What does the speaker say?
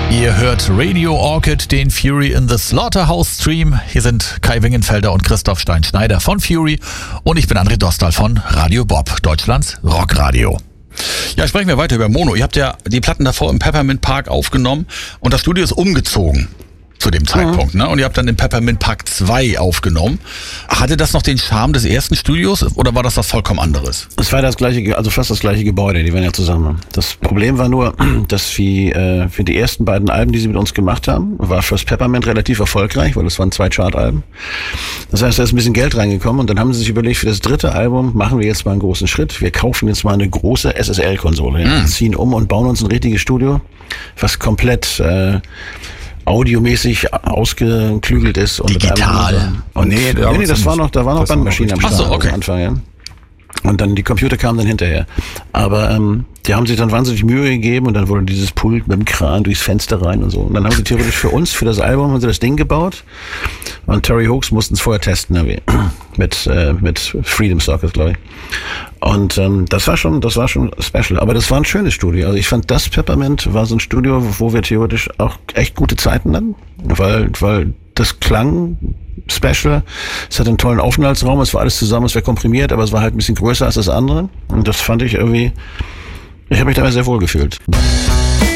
Ihr hört Radio Orchid, den Fury in the Slaughterhouse Stream. Hier sind Kai Wingenfelder und Christoph Stein-Schneider von Fury und ich bin André Dostal von Radio Bob, Deutschlands Rockradio. Ja, sprechen wir weiter über Mono. Ihr habt ja die Platten davor im Peppermint Park aufgenommen und das Studio ist umgezogen zu dem Zeitpunkt, ne? Und ihr habt dann im Peppermint Park 2 aufgenommen. Hatte das noch den Charme des ersten Studios oder war das was vollkommen anderes? Es war das gleiche, also fast das gleiche Gebäude, die waren ja zusammen. Das Problem war nur, dass wir für die ersten beiden Alben, die sie mit uns gemacht haben, war First Peppermint relativ erfolgreich, weil das waren 2 Chart-Alben. Das heißt, da ist ein bisschen Geld reingekommen und dann haben sie sich überlegt, für das dritte Album machen wir jetzt mal einen großen Schritt. Wir kaufen jetzt mal eine große SSL-Konsole, ja, ziehen um und bauen uns ein richtiges Studio, was komplett audiomäßig ausgeklügelt ist und digital. Nee, das war noch, da war noch Bandmaschinen am Start. Ach so, okay. Am Anfang, ja. Und dann die Computer kamen dann hinterher. Aber die haben sich dann wahnsinnig Mühe gegeben und dann wurde dieses Pult mit dem Kran durchs Fenster rein und so. Und dann haben sie theoretisch für uns, für das Album, haben sie das Ding gebaut. Und Terry Hawks mussten es vorher testen, mit Freedom Socket, glaube ich. Und das war schon special. Aber das war ein schönes Studio. Also ich fand, das Peppermint war so ein Studio, wo wir theoretisch auch echt gute Zeiten hatten. Weil das klang special. Es hatte einen tollen Aufenthaltsraum. Es war alles zusammen, es war komprimiert, aber es war halt ein bisschen größer als das andere. Und das fand ich irgendwie, ich habe mich dabei sehr wohl gefühlt.